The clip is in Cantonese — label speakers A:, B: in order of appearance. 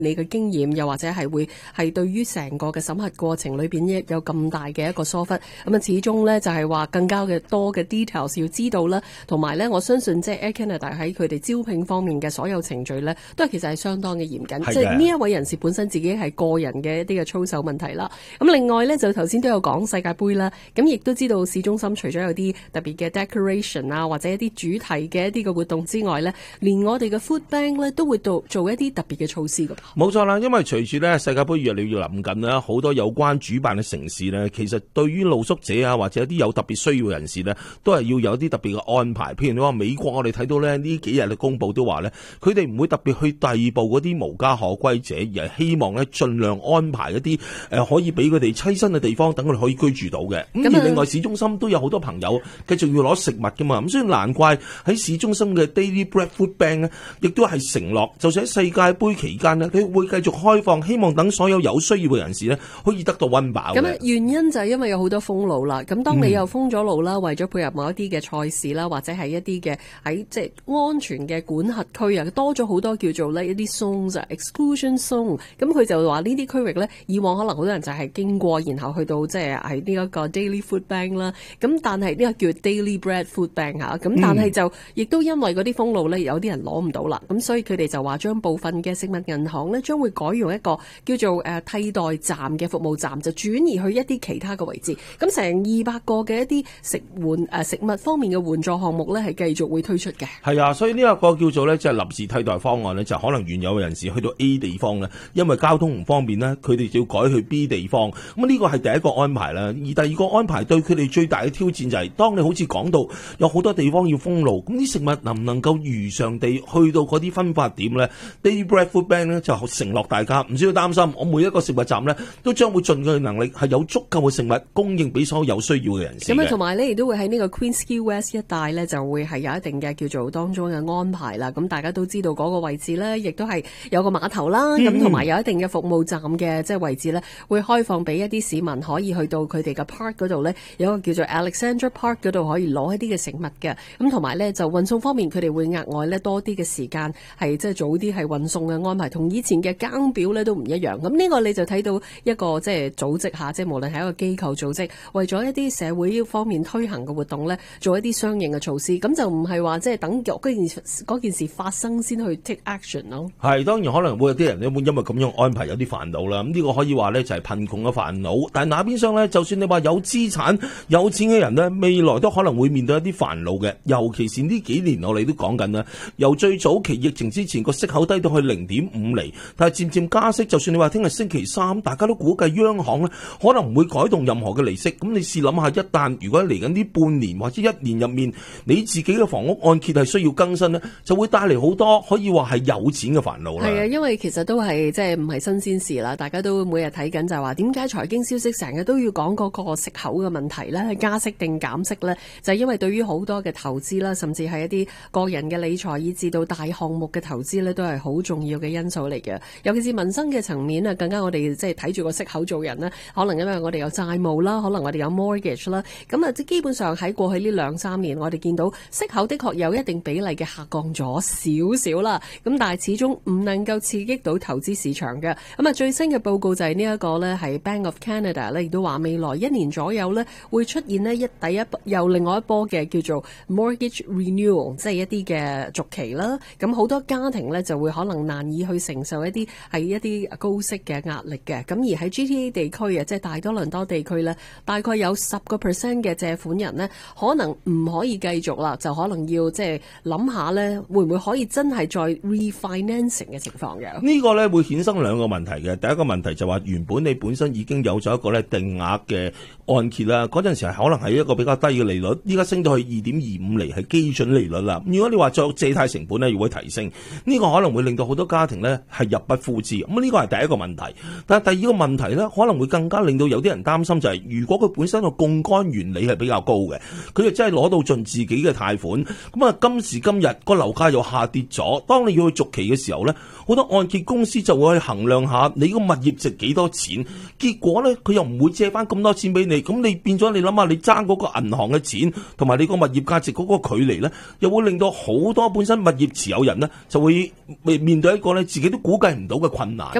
A: 你嘅經驗，又或者係會係對於成個嘅審核過程裏邊有咁大嘅一個疏忽，咁啊始終咧就係話更加嘅多嘅 details 要知道啦，同埋咧我相信即係 Air Canada 喺佢哋招聘方面嘅所有程序咧，都係其實係相當嘅嚴謹，即係呢一位人士本身自己係個人嘅一啲嘅操守問題啦。咁另外咧就頭先都有講世界盃啦，咁亦都知道市中心除咗有啲特別嘅 decoration 啊，或者一啲主題嘅一啲嘅活動之外咧，連我哋嘅 food bank 咧都會做一啲特別嘅措施㗎。
B: 冇錯啦，因為隨住咧世界盃越嚟越臨近啦，好多有關主辦嘅城市咧，其實對於露宿者啊或者一啲有特別需要嘅人士咧，都係要有啲特別嘅安排。譬如你話美國，我哋睇到咧呢幾日嘅公佈都話咧，佢哋唔會特別去逮捕嗰啲無家可歸者，而係希望咧盡量安排一啲可以俾佢哋棲身嘅地方，等佢哋可以居住到嘅。咁而另外市中心都有好多朋友繼續要攞食物噶嘛，咁所以難怪喺市中心嘅 Daily Bread Food Bank 咧，亦都係承諾，就算喺世界盃期間咧，佢會繼續開放，希望等所有有需要嘅人士咧可以得到溫飽嘅。
A: 咁原因就係因為有好多封路啦。咁當你又封咗路啦，為咗配合某一啲嘅賽事啦，或者係一啲嘅喺即係安全嘅管轄區啊，多咗好多叫做呢一啲 zones exclusion zone。咁佢就話呢啲區域咧，以往可能好多人就係經過，然後去到即係喺呢一個 Daily Food Bank 啦。咁但係呢個叫 Daily Bread Food Bank 嚇。咁但係就亦都因為嗰啲封路咧，有啲人攞唔到啦。咁所以佢哋就話將部分嘅食物銀行咧，將會改用一個叫做替代站嘅服務站，就轉移去一啲其他嘅位置。咁成200個嘅一啲食物方面嘅援助項目咧，係繼續會推出嘅。
B: 係啊，所以呢一個叫做咧，即係臨時替代方案咧，就可能原有嘅人士去到 A 地方咧，因為交通唔方便咧，佢哋就要改去 B 地方。咁呢個係第一個安排啦。而第二個安排對佢哋最大嘅挑戰就係，當你好似講到有好多地方要封路，咁啲食物能唔能夠如常地去到嗰啲分發點咧？Daily Bread Food Bank 咧就承諾大家唔需要擔心，我每一個食物站咧都將會盡佢能力係有足夠嘅食物供應俾所有需要嘅人士。
A: 咁同埋咧亦都會喺呢個 Queen's West 一帶咧就會係有一定嘅叫做當中嘅安排啦。咁大家都知道嗰個位置咧，亦都係有個碼頭啦，咁同埋有一定嘅服務站嘅即係位置咧，會開放俾一啲市民可以去到佢哋嘅 park 嗰度咧，有一個叫做 Alexandra Park 嗰度可以攞一啲嘅食物嘅。咁同埋咧就運送方面，佢哋會額外咧多啲嘅時間係即係早啲係運送嘅安排，同以前嘅更表咧都唔一樣。咁呢個你就睇到一個即係組織下，即係無論係一個機構組織，為咗一啲社會方面推行嘅活動咧，做一啲相應嘅措施。咁就唔係話即係等嗰件事發生先去 take action 咯。
B: 係當然可能會有啲人因為咁樣安排有啲煩惱啦。咁呢個可以話咧就係貧窮嘅煩惱。但係那邊廂咧，就算你話有資產有錢嘅人咧，未來都可能會面對一啲煩惱嘅。尤其是呢幾年我哋都講緊啦，由最早期疫情之前個息口低到去0.5厘，但係漸漸加息。就算你話聽日星期三，大家都估計央行咧可能唔會改動任何嘅利息。咁你試諗下，一旦如果嚟緊呢半年或者1年入面，你自己嘅房屋按揭係需要更新咧，就會帶嚟好多可以話係有錢嘅煩惱啦。係
A: 啊，因為其實都係即係唔係新鮮事啦，大家都每日睇緊就係話點解財經消息成日都要講嗰個息口嘅問題咧，加息定減息咧，就係因為對於好多嘅投資啦，甚至係一啲個人嘅理財以至到大項目嘅投資咧，都係好重要嘅因素嚟嘅。尤其是民生嘅層面啊，更加我哋即係睇住個息口做人咧，可能因為我哋有債務啦，可能我哋有 mortgage 啦，咁啊即基本上喺過去呢2-3年，我哋見到息口的確有一定比例嘅下降咗少少啦，咁但係始終唔能夠刺激到投資市場嘅。咁啊最新嘅報告就係呢一個咧，係 Bank of Canada 咧亦都話未來1年左右咧會出現呢又另外一波嘅叫做 mortgage renewal， 即係一啲嘅續期啦。咁好多家庭咧就會可能難以去承受一啲高息嘅壓力嘅。咁而喺 GTA 地區啊，即係大多倫多地區咧，大概有10% 嘅借款人呢，可能唔可以繼續啦，就可能要即係諗下咧，會唔會可以真係再 refinancing 嘅情況嘅？
B: 呢個咧會衍生2個問題嘅。第一個問題就話原本你本身已經有咗一個咧定額嘅按揭啦，嗰陣時係可能係一個比較低嘅利率，依家升到去2.25厘係基準利率啦。如果你話作借貸成本咧，要會提升，呢個可能會令到好多家庭咧係入不敷支。咁呢個係第一個問題。但係第二個問題咧，可能會更加令到有啲人擔心就係，如果佢本身個槓桿原理係比較高嘅，佢就真係攞到盡自己嘅貸款。咁啊，今時今日個樓價又下跌咗，當你要去續期嘅時候咧，好多按揭公司就會去衡量下你個物業值幾多錢，結果咧佢又唔會借翻咁多錢俾你，咁你變咗你諗下，你爭嗰個銀行嘅錢同埋你個物業價值嗰個距離咧，又會令到好多本身物業持有人咧就會面對一個咧自己都估估計唔到嘅困難。